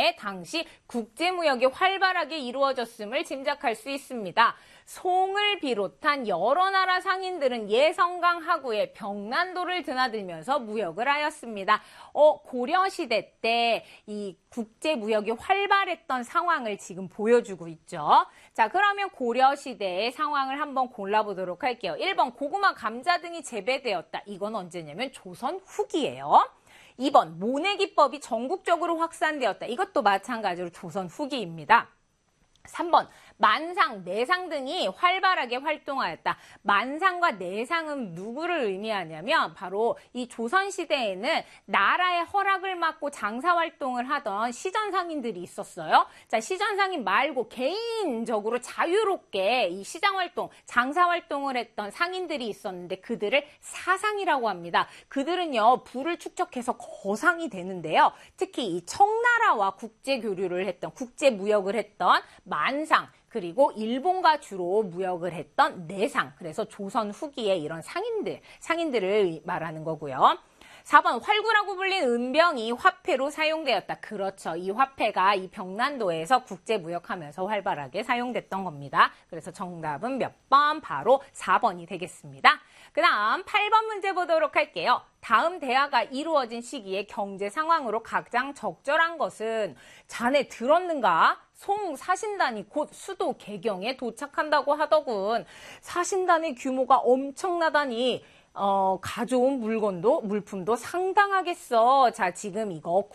때문에 당시 국제무역이 활발하게 이루어졌음을 짐작할 수 있습니다. 송을 비롯한 여러 나라 상인들은 예성강 하구에 병난도를 드나들면서 무역을 하였습니다. 고려시대 때 이 국제무역이 활발했던 상황을 지금 보여주고 있죠. 자, 그러면 고려시대의 상황을 한번 골라보도록 할게요. 1번 고구마, 감자 등이 재배되었다. 이건 언제냐면 조선 후기예요. 2번 모내기법이 전국적으로 확산되었다. 이것도 마찬가지로 조선 후기입니다. 3번 만상, 내상 등이 활발하게 활동하였다. 만상과 내상은 누구를 의미하냐면 바로 이 조선시대에는 나라의 허락을 받고 장사활동을 하던 시전상인들이 있었어요. 자, 시전상인 말고 개인적으로 자유롭게 이 시장활동, 장사활동을 했던 상인들이 있었는데 그들을 사상이라고 합니다. 그들은요, 부를 축적해서 거상이 되는데요. 특히 이 청나라와 국제교류를 했던, 국제무역을 했던 만상, 그리고 일본과 주로 무역을 했던 내상, 그래서 조선 후기의 이런 상인들을 말하는 거고요. 4번 활구라고 불린 은병이 화폐로 사용되었다. 그렇죠. 이 화폐가 이 병난도에서 국제무역하면서 활발하게 사용됐던 겁니다. 그래서 정답은 몇 번? 바로 4번이 되겠습니다. 그 다음 8번 문제 보도록 할게요. 다음 대화가 이루어진 시기에 경제 상황으로 가장 적절한 것은 자네 들었는가? 송 사신단이 곧 수도 개경에 도착한다고 하더군. 사신단의 규모가 엄청나다니 가져온 물품도 상당하겠어. 자, 지금 이거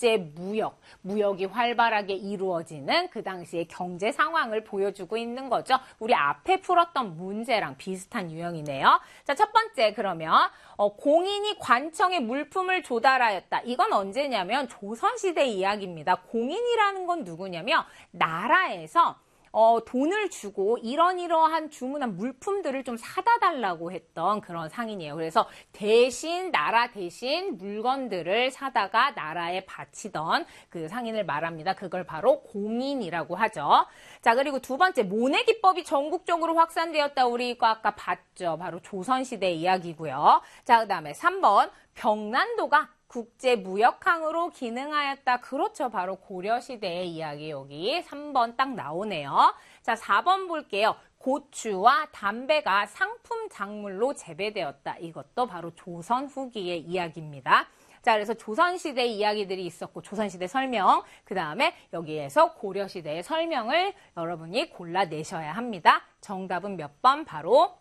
무역이 활발하게 이루어지는 그 당시의 경제 상황을 보여주고 있는 거죠. 우리 앞에 풀었던 문제랑 비슷한 유형이네요. 자, 첫 번째 그러면 공인이 관청에 물품을 조달하였다. 이건 언제냐면 조선시대 이야기입니다. 공인이라는 건 누구냐면 나라에서 돈을 주고 이러한 주문한 물품들을 좀 사다 달라고 했던 그런 상인이에요. 그래서 나라 대신 물건들을 사다가 나라에 바치던 그 상인을 말합니다. 그걸 바로 공인이라고 하죠. 자, 그리고 두 번째, 모내기법이 전국적으로 확산되었다. 우리 이거 아까 봤죠. 바로 조선시대 이야기고요. 자, 그 다음에 3번, 병난도가 국제무역항으로 기능하였다. 그렇죠. 바로 고려시대의 이야기 여기 3번 딱 나오네요. 자, 4번 볼게요. 고추와 담배가 상품 작물로 재배되었다. 이것도 바로 조선 후기의 이야기입니다. 자, 그래서 조선시대 이야기들이 있었고 조선시대 설명, 그 다음에 여기에서 고려시대의 설명을 여러분이 골라내셔야 합니다. 정답은 몇 번? 바로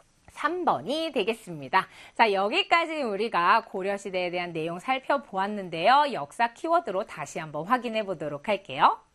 3번이 되겠습니다. 자, 여기까지 우리가 고려시대에 대한 내용 살펴보았는데요. 역사 키워드로 다시 한번 확인해 보도록 할게요.